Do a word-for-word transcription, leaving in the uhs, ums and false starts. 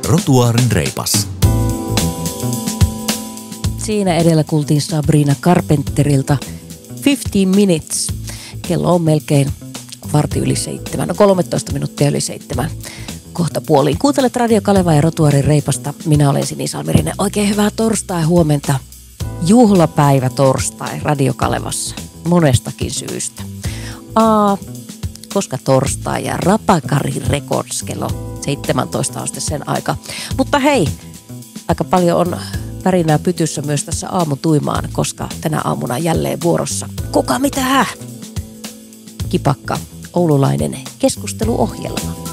Trotuaarin reipas. Siinä edellä kuultiin Sabrina Carpenterilta fifteen minutes. Kello on melkein varti yli seitsemän, no kolmetoista minuuttia yli seitsemän. Kohta puoliin. Kuuntelet Radio Kaleva ja Rotuaarin reipasta. Minä olen Sini Salmirinen. Oikein hyvää torstai huomenta. Juhlapäivä torstai Radio Kalevassa. Monestakin syystä. A, koska torstai ja Rapakari Records kello seitsemäntoista asti sen aika. Mutta hei, aika paljon on pärinää pytyssä myös tässä aamutuimaan, koska tänä aamuna jälleen vuorossa. Kuka mitä hä? Kipakka, oululainen keskusteluohjelma.